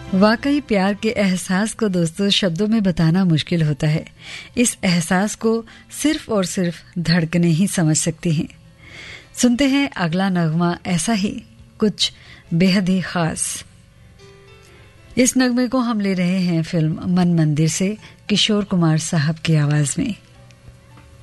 वाकई प्यार के एहसास को दोस्तों शब्दों में बताना मुश्किल होता है। इस एहसास को सिर्फ और सिर्फ धड़कने ही समझ सकती हैं। सुनते हैं अगला नगमा ऐसा ही कुछ बेहद ही खास। इस नगमे को हम ले रहे हैं फिल्म मन मंदिर से किशोर कुमार साहब की आवाज में।